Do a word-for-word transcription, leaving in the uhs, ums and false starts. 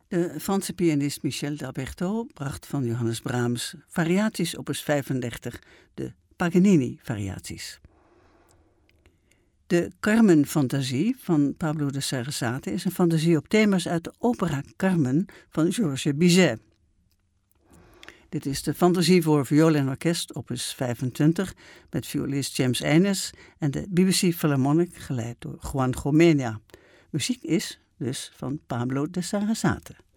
De Franse pianist Michel d'Alberto bracht van Johannes Brahms variaties opus vijfendertig, de Paganini-variaties. De Carmen-fantasie van Pablo de Sarasate is een fantasie op thema's uit de opera Carmen van Georges Bizet. Dit is de fantasie voor viool en orkest opus vijfentwintig met violist James Innes en de B B C Philharmonic geleid door Juan Gomena. Muziek is dus van Pablo de Sarasate.